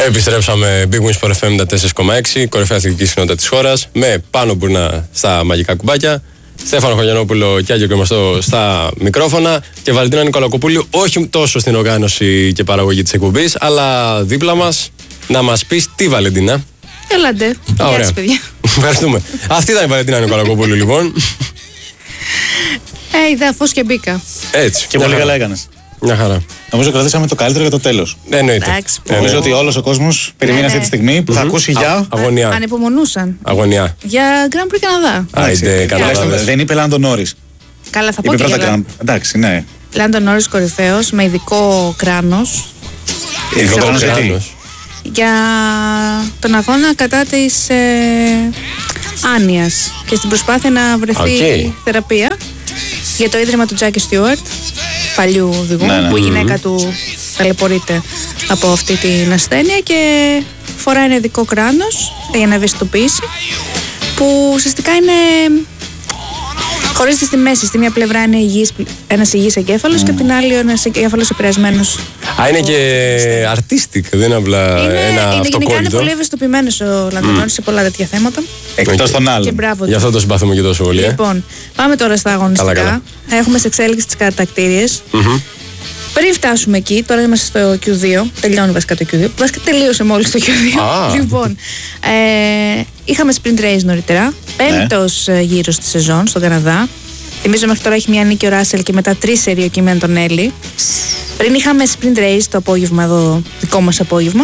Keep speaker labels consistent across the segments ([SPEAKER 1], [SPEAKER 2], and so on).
[SPEAKER 1] Επιστρέψαμε Big Wins for FM 4,6, κορυφαία αθλητική συχνότητα της χώρας, με Πάνο Μπουρνά στα μαγικά κουμπάκια, Στέφανο Χωγιανόπουλο και Άγιο Κρεμαστό στα μικρόφωνα και Βαλεντίνα Νικολακοπούλου όχι τόσο στην οργάνωση και παραγωγή της εκπομπής, αλλά δίπλα μας να μας πεις τι, Βαλεντίνα.
[SPEAKER 2] Έλαντε. Γεια σας, παιδιά.
[SPEAKER 1] Ευχαριστούμε. Αυτή ήταν η Βαλεντίνα Νικολακοπούλου, λοιπόν.
[SPEAKER 2] Είδα φως και μπήκα.
[SPEAKER 1] Έτσι.
[SPEAKER 3] Και πολύ καλά έκανες.
[SPEAKER 1] Μια χαρά.
[SPEAKER 3] Νομίζω κρατήσαμε το καλύτερο για το τέλος.
[SPEAKER 1] Εννοείται.
[SPEAKER 3] Νομίζω ότι όλος ο κόσμος περιμένει αυτή τη στιγμή που θα ακούσει για.
[SPEAKER 1] Αγωνιά.
[SPEAKER 2] Ανυπομονούσαν.
[SPEAKER 1] Αγωνιά.
[SPEAKER 2] Για Grand Prix Καναδά.
[SPEAKER 1] Άιντε, Καναδά.
[SPEAKER 3] Δεν είπε Λάντο Νόρις.
[SPEAKER 2] Καλά, θα πω και για
[SPEAKER 3] εντάξει, ναι.
[SPEAKER 2] Λάντο Νόρις κορυφαίος, με ειδικό κράνος.
[SPEAKER 3] Ειδικό κράνος γιατί?
[SPEAKER 2] Για τον αγώνα κατά της άνοιας και στην προσπάθεια να βρεθεί θεραπεία για το ίδρυμα του Τζάκι Στιούαρτ, παλιού οδηγού, που η γυναίκα του ταλαιπωρείται από αυτή την ασθένεια και φοράει ένα ειδικό κράνος για να ευαισθητοποιήσει, που ουσιαστικά είναι χωρίζεται στη μέση. Στη μία πλευρά είναι ένας υγιής εγκέφαλος και από την άλλη ένας εγκέφαλος επηρεασμένος.
[SPEAKER 1] Είναι και artistic, δεν είναι απλά ένα αυτοκόλλητο.
[SPEAKER 2] Γενικά είναι πολύ ευαισθητοποιημένος ο Λάντο Νόρις σε πολλά τέτοια θέματα.
[SPEAKER 3] Εκτός των άλλων.
[SPEAKER 1] Γι' αυτό το συμπαθούμε και τόσο πολύ.
[SPEAKER 2] Λοιπόν, πάμε τώρα στα αγωνιστικά.
[SPEAKER 1] Καλά.
[SPEAKER 2] Έχουμε σε εξέλιξη τις κατακτήριες. Πριν φτάσουμε εκεί, τώρα είμαστε στο Q2. Τελειώνει βασικά το Q2. Βασικά τελείωσε μόλις το Q2. Λοιπόν, είχαμε sprint race νωρίτερα. Πέμπτος γύρος στη σεζόν στον Καναδά. Θυμίζω μέχρι τώρα έχει μια νίκη ο Ράσελ και μετά 3 σερί ο Κίμεν τον Έλλη. Πριν είχαμε sprint race το απόγευμα εδώ, δικό μας απόγευμα.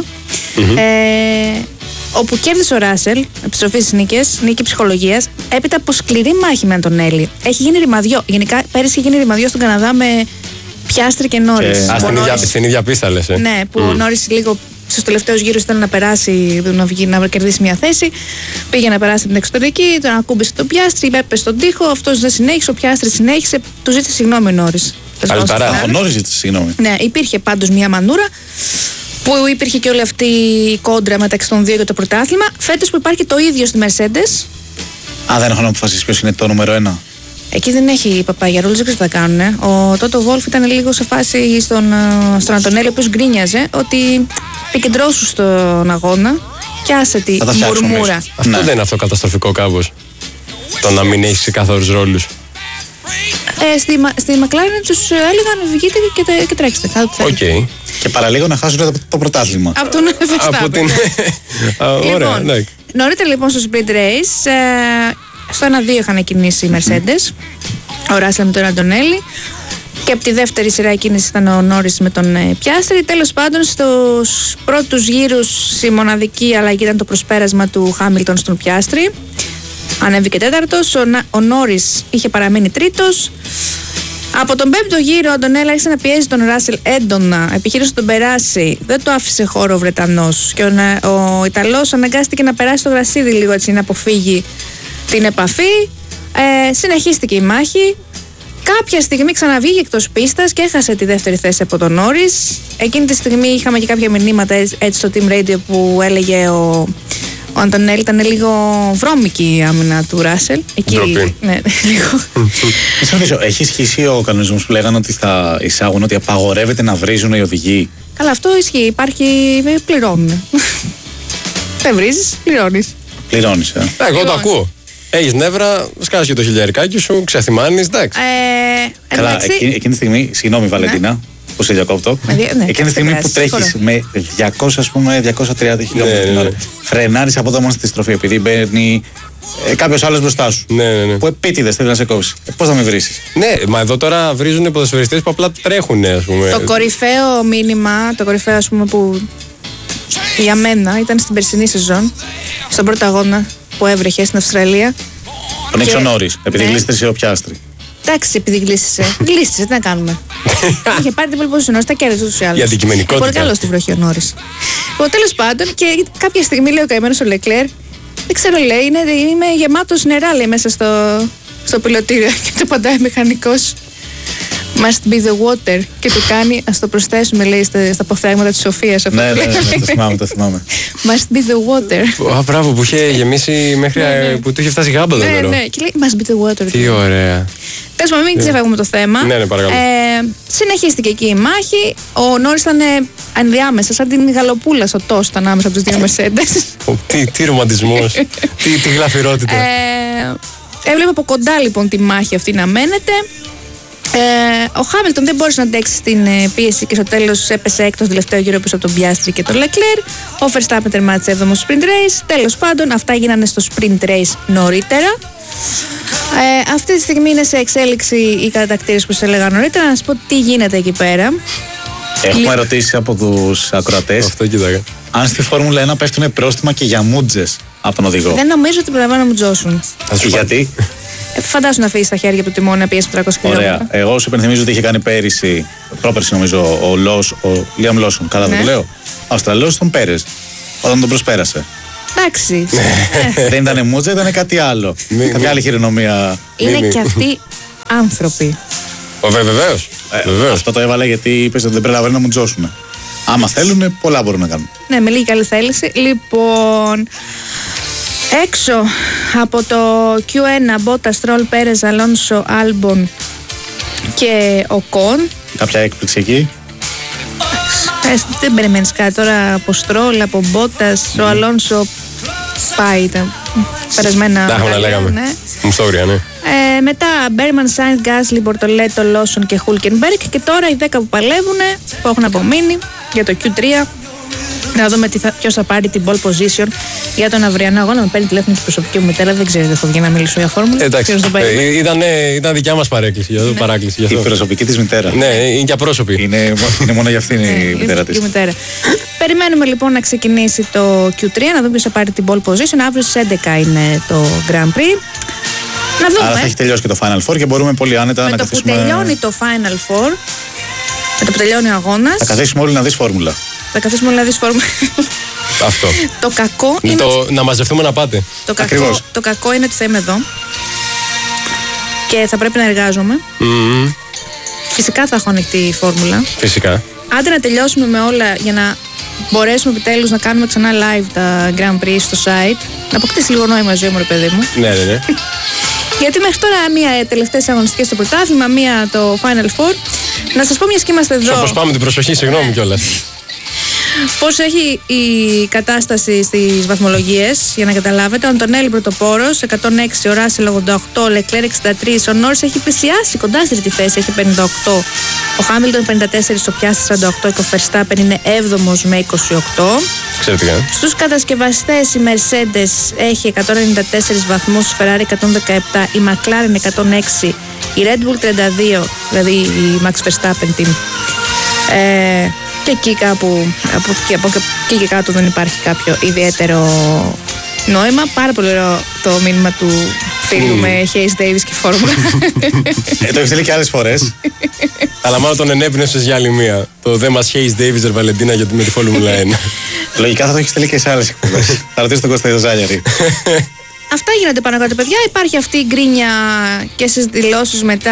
[SPEAKER 2] Όπου κέρδισε ο Ράσελ, επιστροφή στις νίκες, νίκη ψυχολογίας, έπειτα από σκληρή μάχη με τον Έλλη. Έχει γίνει ρημαδιό. Γενικά πέρυσι είχε γίνει ρημαδιό στον Καναδά με Πιάστρη και Νόρις.
[SPEAKER 1] Στην ίδια πίστα λες.
[SPEAKER 2] Ναι, που ο Νόρις λίγο στους τελευταίους γύρους ήταν να περάσει, να κερδίσει μια θέση. Πήγε να περάσει την εξωτερική, τον ακούμπησε τον Πιάστρη, έπεσε στον τοίχο, αυτός δεν συνέχισε, ο Πιάστρης συνέχισε, του ζήτησε συγγνώμη ο Νόρις.
[SPEAKER 3] Ο Νόρις ζήτησε συγγνώμη.
[SPEAKER 2] Ναι, υπήρχε πάντως μια μανούρα που υπήρχε και όλη αυτή η κόντρα μεταξύ των δύο για το πρωτάθλημα. Φέτος που υπάρχει το ίδιο στη Mercedes.
[SPEAKER 3] Δεν έχω να αποφασίσει ποιος είναι το νούμερο 1.
[SPEAKER 2] Εκεί δεν έχει παπαγιαρούλες, δεν ξέρω τι θα κάνουν. Ο Τότο Βόλφ ήταν λίγο σε φάση στον Αντωνέλη, ο οποίος γκρίνιαζε ότι επικεντρώσου στον αγώνα και άσε τη μουρμούρα.
[SPEAKER 1] Αυτό δεν είναι αυτό καταστροφικό κάπως? Το να μην έχει καθόλου ρόλους.
[SPEAKER 2] Στη McLaren τους έλεγαν βγείτε και τρέξτε.
[SPEAKER 1] Οκ.
[SPEAKER 3] Και παραλίγο να χάσουν το πρωτάθλημα.
[SPEAKER 2] Από τον Verstappen.
[SPEAKER 1] Ωραία, ναι.
[SPEAKER 2] Νωρίτερα λοιπόν στο sprint race, στο 1-2 είχαν κινήσει οι Mercedes, ο Ράσελ με τον Αντωνέλη, και από τη δεύτερη σειρά κίνηση ήταν ο Νόρις με τον Πιάστρη. Τέλος πάντων, στους πρώτους γύρους η μοναδική αλλαγή ήταν το προσπέρασμα του Χάμιλτον στον Πιάστρη. Ανέβηκε τέταρτος, ο Νόρις είχε παραμείνει τρίτος. Από τον πέμπτο γύρο ο Αντωνέλη άρχισε να πιέζει τον Ράσελ έντονα, επιχείρησε να τον περάσει, δεν το άφησε χώρο ο Βρετανός και ο Ιταλός αναγκάστηκε να περάσει το γρασίδι λίγο έτσι να αποφύγει την επαφή. Συνεχίστηκε η μάχη. Κάποια στιγμή ξαναβγήκε εκτός πίστας και έχασε τη δεύτερη θέση από τον Νόρις. Εκείνη τη στιγμή είχαμε και κάποια μηνύματα έτσι στο Team Radio που έλεγε ο Αντωνέλη ήταν λίγο βρώμικη η άμυνα του Ράσελ. Εκεί, ναι, λίγο.
[SPEAKER 3] Έχει ισχύσει ο κανονισμός που λέγανε ότι θα εισάγουν ότι απαγορεύεται να βρίζουν οι οδηγοί?
[SPEAKER 2] Καλά, αυτό ισχύει. Υπάρχει. Πληρώνουν. Δεν βρίζεις, πληρώνεις.
[SPEAKER 3] Πληρώνεις,
[SPEAKER 1] Εγώ το ακούω. Έχεις νεύρα, σκάσεις και το χιλιαρικάκι σου, ξεθυμάνεις, εντάξει.
[SPEAKER 3] Καλά, εκείνη τη στιγμή, συγγνώμη Βαλεντίνα, που σε διακόπτω. Εκείνη τη στιγμή που τρέχεις με 230 χιλιόμετρα την ώρα, φρενάρεις από εδώ μόνο στη στροφή επειδή μπαίνει κάποιος άλλος μπροστά σου. Που επίτηδες θέλει να σε κόψει. Πώς θα με βρίσεις?
[SPEAKER 1] Ναι, μα εδώ τώρα βρίζουν οι ποδοσφαιριστές που απλά τρέχουν, ας πούμε.
[SPEAKER 2] Το κορυφαίο μήνυμα, το κορυφαίο ας πούμε που για μένα ήταν στην περσινή σεζόν, στον πρώτο αγώνα που έβρεχε στην Αυστραλία.
[SPEAKER 3] Τον Νίξο Νόρις, επειδή γλίστρισε ο Πιάστρη.
[SPEAKER 2] Εντάξει, επειδή γλίστρισε. Γλίστρισε, τι να κάνουμε. Είχε πάρει την πολυπόση Νόρις, τα κέρδισε ούτως ή άλλως.
[SPEAKER 1] Για αντικειμενικότητα.
[SPEAKER 2] Πολύ καλό στη βροχή ο Νόρις. Τέλος πάντων, και κάποια στιγμή λέει ο καημένος ο Λεκλέρ, δεν ξέρω, λέει, είμαι γεμάτος νερά, λέει, μέσα στο πιλωτήριο και το παντάει μηχανικός. Must be the water. Και του κάνει, ας το προσθέσουμε, λέει, στα αποφθάγματα της Σοφίας.
[SPEAKER 3] Ναι, το θυμάμαι.
[SPEAKER 2] Must be the water.
[SPEAKER 1] Μπράβο, που είχε γεμίσει μέχρι που του είχε φτάσει γάμπα το νερό.
[SPEAKER 2] Ναι, και λέει must be the water.
[SPEAKER 1] Τι ωραία.
[SPEAKER 2] Πες μου, μην ξεφεύγουμε το θέμα.
[SPEAKER 1] Ναι, παρακαλώ.
[SPEAKER 2] Συνεχίστηκε εκεί η μάχη. Ο Νόρις ήταν ενδιάμεσα, σαν την γαλοπούλα στο τόστ ανάμεσα από τους δύο Mercedes.
[SPEAKER 1] Τι ρομαντισμός. Τι γλαφυρότητα.
[SPEAKER 2] Έβλεπε από κοντά λοιπόν τη μάχη αυτή να μένεται. Ο Χάμιλτον δεν μπόρεσε να αντέξει στην πίεση και στο τέλος έπεσε έκτος τελευταίο γύρο πίσω από τον Πιάστρι και τον Leclerc. Ο Verstappen τερμάτισε 7ο sprint race. Τέλος πάντων, αυτά γίνανε στο sprint race νωρίτερα. Αυτή τη στιγμή είναι σε εξέλιξη οι κατακτήρες που σας έλεγα νωρίτερα. Να σας πω τι γίνεται εκεί πέρα.
[SPEAKER 3] Έχουμε ερωτήσει από τους ακροατές.
[SPEAKER 1] Αυτό κοίταγα.
[SPEAKER 3] Αν στη Φόρμουλα 1 πέφτουν πρόστιμα και για μούτζες από τον οδηγό.
[SPEAKER 2] Δεν νομίζω ότι προλαβαίνουν να μουτζώσουν.
[SPEAKER 3] Γιατί?
[SPEAKER 2] Φαντάσου να αφήσει τα χέρια από το τιμόνι να πιέσει 300 χιλιόμετρα.
[SPEAKER 3] Ωραία. Εγώ σου υπενθυμίζω ότι είχε κάνει πρόπερση νομίζω, ο Λίαμ Λόσον. Καλά δεν το λέω. Αυστραλός τον Πέρες. Όταν τον προσπέρασε.
[SPEAKER 2] Εντάξει.
[SPEAKER 3] Δεν ήταν μούτζα, ήταν κάτι άλλο. Κάποια άλλη χειρονομία.
[SPEAKER 2] Είναι και αυτοί άνθρωποι.
[SPEAKER 1] Βεβαίως.
[SPEAKER 3] Αυτό το έβαλα γιατί είπες ότι δεν πρέπει να μουτζώσουν. Άμα θέλουν, πολλά μπορούν να κάνουν.
[SPEAKER 2] Ναι, με λίγη καλή θέληση. Λοιπόν, έξω από το Q1, Μπότα, Στρόλ, Πέρες, Αλόνσο, Άλμπον και ο Κον.
[SPEAKER 3] Κάποια έκπληξη εκεί?
[SPEAKER 2] Δεν περιμένεις κάτι τώρα από Στρόλ, από Μπότας, ο Αλόνσο πάει τα περασμένα.
[SPEAKER 1] Τα έχουμε να λέγαμε.
[SPEAKER 2] Ναι.
[SPEAKER 1] Μουστόρια, ναι.
[SPEAKER 2] Μετά Μπέρμαν, Σάινθ, Γκάσλι, Μπορτολέτο, Λόσον και Χούλκενμπεργκ. Και τώρα οι 10 που παλεύουν, που έχουν απομείνει για το Q3. Να δούμε ποιος θα πάρει την pole position για τον αυριανό αγώνα. Με παίρνει τηλέφωνο την προσωπική μου μητέρα, δεν ξέρω, δεν θα βγει να μιλήσω για φόρμουλα.
[SPEAKER 1] Εντάξει. Ήταν δικιά μας παράκληση.
[SPEAKER 3] Η προσωπική της μητέρα.
[SPEAKER 1] Ναι, είναι και απρόσωπη.
[SPEAKER 3] Είναι μόνο για αυτήν η μητέρα της.
[SPEAKER 2] Περιμένουμε λοιπόν να ξεκινήσει το Q3, να δούμε ποιος θα πάρει την pole position. Αύριο στις 11 είναι το Grand Prix. Να δούμε.
[SPEAKER 3] Άρα θα έχει τελειώσει και το Final Four και μπορούμε πολύ άνετα να καθίσουμε.
[SPEAKER 2] Με το που τελειώνει το Final Four, με το που τελειώνει ο αγώνας,
[SPEAKER 3] θα καθίσουμε όλοι να δεις φόρμουλα.
[SPEAKER 2] Θα καθίσουμε όλοι να δεις φόρμουλα.
[SPEAKER 1] Αυτό.
[SPEAKER 2] Το κακό είναι.
[SPEAKER 1] Να μαζευτούμε να πάτε.
[SPEAKER 2] Το κακό είναι ότι θα είμαι εδώ και θα πρέπει να εργάζομαι. Φυσικά θα έχω ανοιχτή η φόρμουλα.
[SPEAKER 1] Φυσικά.
[SPEAKER 2] Άντε να τελειώσουμε με όλα για να μπορέσουμε επιτέλους να κάνουμε ξανά live τα Grand Prix στο site. Να αποκτήσει λίγο νόημα η ζωή μου, ρε παιδί μου.
[SPEAKER 1] Ναι.
[SPEAKER 2] Γιατί μέχρι τώρα μία τελευταίες αγωνιστικές στο πρωτάθλημα, μία το Final Four. Να σας πω, μιας και είμαστε εδώ.
[SPEAKER 1] Όπως πάμε την προσοχή, συγγνώμη κιόλας.
[SPEAKER 2] Πώς έχει η κατάσταση στις βαθμολογίες, για να καταλάβετε. Ο Αντωνέλη πρωτοπόρος, 106, ο Ράσελ 88, ο Λεκλέρ 63, ο Νόρις έχει πλησιάσει κοντά στη τρίτη θέση, έχει 58, ο Χάμιλτον 54, ο Πιάστρι 48 και ο Verstappen είναι 7ος με 28.
[SPEAKER 1] Εξαιρετικά.
[SPEAKER 2] Στους κατασκευαστές η Mercedes έχει 194 βαθμούς, η Ferrari 117, η McLaren 106, η Red Bull 32, δηλαδή η Max Verstappen team. Και εκεί κάπου, από εκεί και κάτω δεν υπάρχει κάποιο ιδιαίτερο νόημα. Πάρα πολύ ωραίο το μήνυμα του φίλου με Hayes Davis και φόρμουλα.
[SPEAKER 3] Το έχεις στείλει και άλλες φορές.
[SPEAKER 1] Αλλά μάλλον τον ενέπνευσες για άλλη μία. Το δεν μας Hayes Davis, ρε Βαλεντίνα, γιατί με τη Φόρμουλα 1.
[SPEAKER 3] Λογικά θα το έχεις στείλει και σε άλλες εκπομπές. Θα ρωτήσω τον Κώστα Ζάλιαρη.
[SPEAKER 2] Αυτά γίνονται πάνω κάτω, παιδιά. Υπάρχει αυτή η γκρίνια και στις δηλώσεις μετά.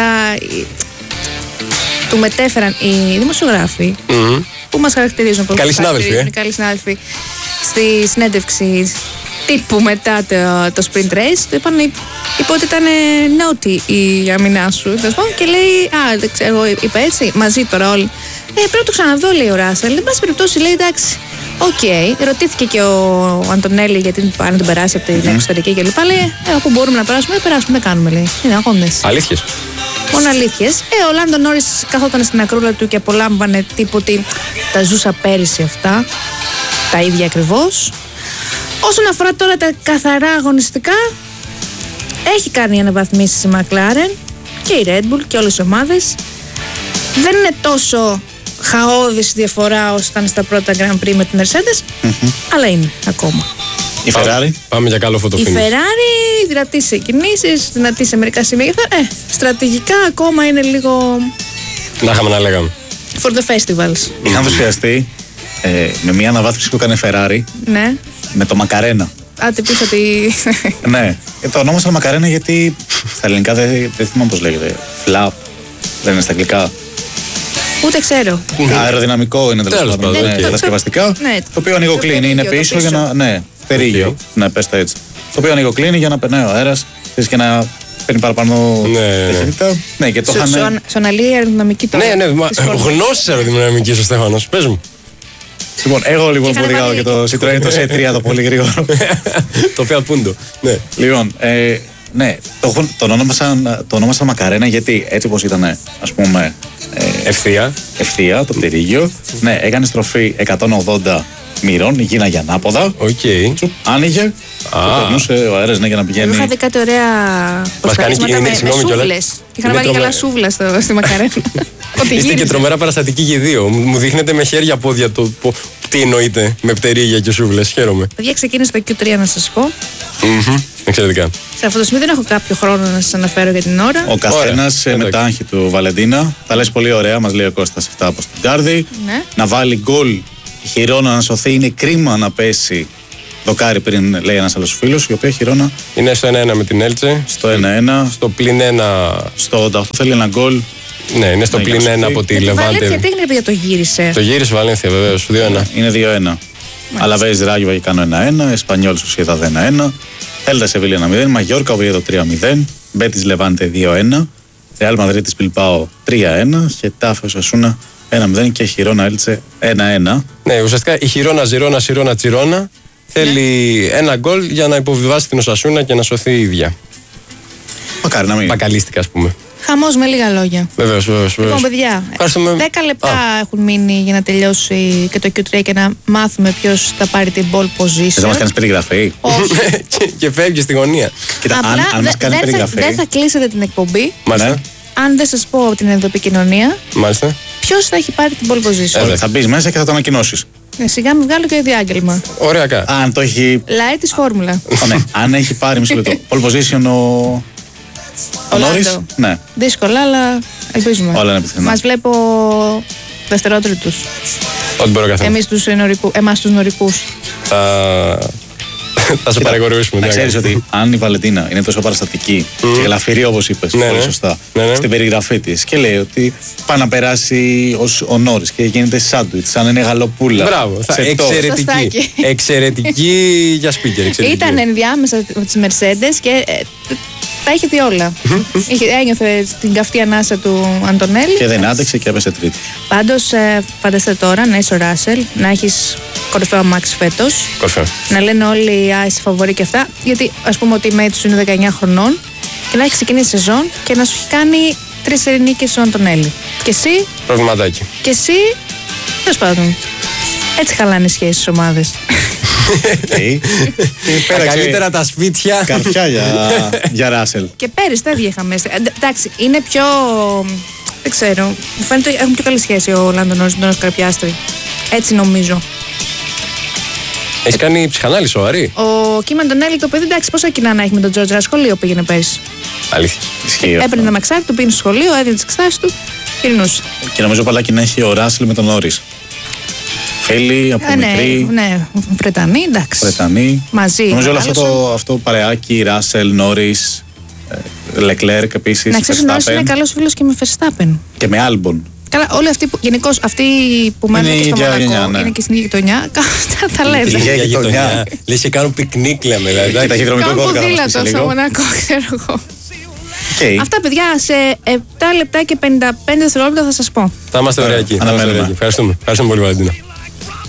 [SPEAKER 2] Του μετέφεραν οι δημοσιογράφοι που μας χαρακτηρίζουν.
[SPEAKER 1] Καλοί συνάδελφοι.
[SPEAKER 2] Καλοί συνάδελφοι. Στη συνέντευξη τύπου μετά το sprint race, του είπε ότι ήταν νότι η αμυνά σου. Και λέει, δεν ξέρω, εγώ είπα έτσι, μαζί τώρα όλοι. Πρέπει να το ξαναδώ, λέει ο Ράσελ. Εν πάση περιπτώσει, λέει, εντάξει. Οκ. Ρωτήθηκε και ο Αντωνέλη γιατί αν τον περάσει από την εξωτερική κλπ. Λέει, όπου μπορούμε να περάσουμε, περάσουμε, δεν κάνουμε, λέει. Είναι αγώνες.
[SPEAKER 1] Αλήθειες.
[SPEAKER 2] Μόνο αλήθειες. Ο Λάντο Νόρις καθόταν στην ακρούλα του και απολάμβανε τύπου ότι τα ζούσα πέρυσι αυτά. Τα ίδια ακριβώς. Όσον αφορά τώρα τα καθαρά αγωνιστικά, έχει κάνει αναβαθμίσεις η McLaren και η Red Bull και όλες οι ομάδες. Δεν είναι τόσο χαόδης διαφορά όσο ήταν στα πρώτα Grand Prix με τη Mercedes, αλλά είναι ακόμα.
[SPEAKER 3] Η Ferrari.
[SPEAKER 1] Πάμε για καλό φωτοφίνις.
[SPEAKER 2] Η Ferrari δυνατή σε κινήσεις, δυνατή σε μερικά σημεία. Στρατηγικά ακόμα είναι λίγο.
[SPEAKER 1] Να είχαμε να λέγαμε.
[SPEAKER 2] For the festivals.
[SPEAKER 3] Είχα ενθουσιαστεί με μια αναβάθμιση που έκανε Ferrari.
[SPEAKER 2] Ναι.
[SPEAKER 3] Με το Μακαρένα.
[SPEAKER 2] Άντε πεις ότι.
[SPEAKER 3] Ναι. Το ονόμασα Μακαρένα γιατί στα ελληνικά δεν θυμάμαι πώς λέγεται. Φλαπ. Δεν είναι στα αγγλικά.
[SPEAKER 2] Ούτε ξέρω.
[SPEAKER 3] Αεροδυναμικό είναι τέλος πάντων. Κατασκευαστικά. Το οποίο ανοιγοκλίνει είναι πίσω για να. Ναι, περίγειο. Ναι, πες το έτσι. Το οποίο ανοιγοκλίνει για να περνάει ο αέρας και να παίρνει παραπάνω ταχύτητα. Ναι, και το είχαν.
[SPEAKER 2] Σου αναλύει η αεροδυναμική τώρα.
[SPEAKER 1] Ναι, γνώση αεροδυναμική ο Στέφανος. Πες μου.
[SPEAKER 3] Λοιπόν, εγώ λοιπόν που οδηγάω και το Citroën το C3 το πολύ γρήγορο.
[SPEAKER 1] Το Fiat Punto.
[SPEAKER 3] Λοιπόν, ναι, το ονόμασαν Μακαρένα γιατί έτσι όπως ήταν, ας πούμε. Ευθεία, το πτερίγιο. Ναι, έκανε στροφή 180 μοίρων, γίναγε ανάποδα. Άνοιγε. Και περνούσε ο αέρας για να πηγαίνει.
[SPEAKER 2] Είχα δει κάτι ωραία προσφέρασματα με σούβλες. Είχα βάλει καλά σούβλα στη Μακαρένα.
[SPEAKER 1] Είστε και τρομερά παραστατικοί και οι δύο. Μου δείχνετε με χέρια πόδια το τι εννοείτε με πτερίγια και σούβλες. Χαίρομαι.
[SPEAKER 2] Παιδιά, ξεκίνησε το Q3 να σας πω.
[SPEAKER 1] Εξαιρετικά.
[SPEAKER 2] Σε αυτό το σημείο δεν έχω κάποιο χρόνο να σας αναφέρω για την ώρα.
[SPEAKER 3] Ο καθένας με τα άγχη του, Βαλεντίνα. Τα λες πολύ ωραία, μας λέει ο Κώστας αυτά από στην Κάρδη. Να βάλει γκολ η Χιρόνα να σωθεί. Είναι κρίμα να πέσει. Δοκάρι πριν, λέει ένας άλλος φίλος, η οποία Χιρόνα
[SPEAKER 1] είναι στο 1-1 με την Έλτσε.
[SPEAKER 3] Στο 1-1.
[SPEAKER 1] Στο +1.
[SPEAKER 3] Στο 88 θέλει ένα γκολ.
[SPEAKER 1] Ναι, είναι στο +1 από τη Λεβάντε.
[SPEAKER 2] Βαλένθια τι έγινε, το γύρισε.
[SPEAKER 1] Το γύρισε Βαλένθια, βεβαίως. 2-1.
[SPEAKER 3] Είναι 2-1. Αλαβέζ Ράγιο Βαγικάνο 1-1. Εσπανιόλ Σοσιεδάδ 1-1. Έλτα Σεβίλη 1-0. Μαγιόρκα Οβιέδο 3-0. Μπέτις Λεβάντε 2-1. Ρεάλ Μαδρίτης Μπιλμπάο 3-1. Χετάφε Οσασούνα 1-0 και Χιρόνα Έλτσε 1-1.
[SPEAKER 1] Ναι, ουσιαστικά η Χιρόνα Ζιρόνα Τσιρόνα θέλει ένα γκολ για να υποβιβάσει την Οσασούνα και να σωθεί η ίδια.
[SPEAKER 3] Μακάρι να μην.
[SPEAKER 1] Μπακαλίστηκα, ας πούμε.
[SPEAKER 2] Χαμός με λίγα λόγια.
[SPEAKER 1] Βεβαίως.
[SPEAKER 2] Λοιπόν, παιδιά, 10 λεπτά έχουν μείνει για να τελειώσει και το Q3 και να μάθουμε ποιος θα πάρει την ball position.
[SPEAKER 3] Θα μας κάνεις περιγραφή.
[SPEAKER 1] Και φεύγει στη γωνία.
[SPEAKER 3] Κοίτα, αν μας κάνει περιγραφή.
[SPEAKER 2] Δεν θα κλείσετε την εκπομπή.
[SPEAKER 1] Μάλιστα.
[SPEAKER 2] Αν δεν σας πω την ενδοεπικοινωνία.
[SPEAKER 1] Μάλιστα.
[SPEAKER 2] Ποιος θα έχει πάρει την ball position.
[SPEAKER 3] Θα μπεις μέσα και θα το ανακοινώσεις.
[SPEAKER 2] Σιγά μην βγάλω και διάγγελμα.
[SPEAKER 1] Ωραία.
[SPEAKER 3] Αν το έχει.
[SPEAKER 2] Λάει της φόρμουλα.
[SPEAKER 3] Αν έχει πάρει μισό λεπτό. Pole position ο Νόρις. Ναι.
[SPEAKER 2] Δύσκολα, αλλά ελπίζουμε.
[SPEAKER 3] Όλα είναι πιθανά.
[SPEAKER 2] Μας βλέπω δευτερότριτους.
[SPEAKER 1] Ό,τι μπορώ καθένα.
[SPEAKER 2] Εμάς τους νωρικούς.
[SPEAKER 1] Θα σε παρακολουθήσουμε.
[SPEAKER 3] Να ξέρεις ότι αν η Βαλεντίνα είναι τόσο παραστατική και ελαφρύ όπως είπες, πολύ σωστά, στην περιγραφή της και λέει ότι πάει να περάσει ο Νόρις και γίνεται σάντουιτς, σαν είναι γαλοπούλα.
[SPEAKER 1] Μπράβο. Εξαιρετική για speaker.
[SPEAKER 2] Ήταν ενδιάμεσα από τις Mercedes και τα είχε δει όλα. Ένιωθε την καυτή ανάσα του Αντωνέλη.
[SPEAKER 3] Και δεν άντεξε και έπεσε τρίτη.
[SPEAKER 2] Πάντως, φανταστείτε τώρα να είσαι ο Ράσελ, να έχεις κορυφαίο αμάξι φέτος. Να λένε όλοι είσαι φαβορί και αυτά. Γιατί ας πούμε ότι η μέτη σου είναι 19 χρονών και να έχει ξεκινήσει σεζόν και να σου έχει κάνει 3 νίκες ο Αντωνέλη. Και εσύ.
[SPEAKER 1] Προβληματάκι.
[SPEAKER 2] Και εσύ. Τέλος πάντων. Έτσι χαλάνε οι σχέσεις στις ομάδες.
[SPEAKER 1] Τα καλύτερα τα σπίτια.
[SPEAKER 3] Καρφιά για Ράσελ.
[SPEAKER 2] Και πέρυσι τέτοια είχαμε. Εντάξει, είναι πιο. Δεν ξέρω. Μου φαίνεται ότι έχουν πιο καλή σχέση ο Λάντο Νόρις με τον Όσκαρ Πιάστρι. Έτσι νομίζω.
[SPEAKER 1] Έχει κάνει ψυχανάλυση σοβαρή.
[SPEAKER 2] Ο Κιμ Αντωνέλη το παιδί, εντάξει, πόσα κοινά να έχει με τον Τζόρτζ. Σχολείο πήγαινε πέρυσι.
[SPEAKER 1] Αλήθεια.
[SPEAKER 2] Έπαιρνε τα μαξάρι του, πήγαινε στο σχολείο, έδινε τις εξετάσεις του, γυρνούσε.
[SPEAKER 3] Και νομίζω πολλά κοινά έχει ο Ράσελ με τον Νόρις. Φίλοι από μικρή.
[SPEAKER 2] Ναι, Βρετανοί, εντάξει.
[SPEAKER 3] Βρετανοί.
[SPEAKER 2] Μαζί.
[SPEAKER 3] Νομίζω όλο αυτό το παρεάκι, Ράσελ, Νόρις, Λεκλέρκ επίσης.
[SPEAKER 2] Να ξέρεις, ο Νόρις είναι καλός φίλος και με Verstappen.
[SPEAKER 3] Και με Άλμπον.
[SPEAKER 2] Καλά, όλοι αυτοί που μένουν και στο Μονακό είναι και στην ίδια γειτονιά. Τα λες.
[SPEAKER 3] Στην ίδια γειτονιά.
[SPEAKER 1] Λες και κάνουν πικνίκ, λέμε.
[SPEAKER 2] Κάνουν ποδήλατο στο Μονακό, ξέρω εγώ. Αυτά, παιδιά, σε 7 λεπτά και 55 δευτερόλεπτα θα σας πω.
[SPEAKER 1] Θα είμαστε ωραίοι εκεί. Ευχαριστούμε πολύ, Βαλεντίνα.